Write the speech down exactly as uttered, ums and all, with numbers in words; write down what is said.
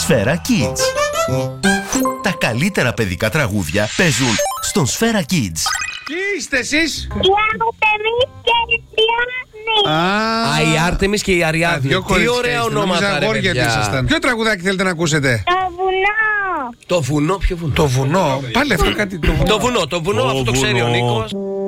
Σφαίρα Kids. Τα καλύτερα παιδικά τραγούδια παίζουν στον Σφαίρα Kids. Τι είστε εσείς? Η Άρτεμις και η Αριάδνη. Α, Α, η Άρτεμις και η Αριάδνη. Τι ωραία ονόματα, ρε παιδιά. Ποιο τραγουδάκι θέλετε να ακούσετε? Το βουνό. Το βουνό, ποιο βουνό? Το βουνό. Πάλι αυτό κάτι. Το βουνό. Το βουνό, το βουνό, αυτό το ξέρει ο Νίκος.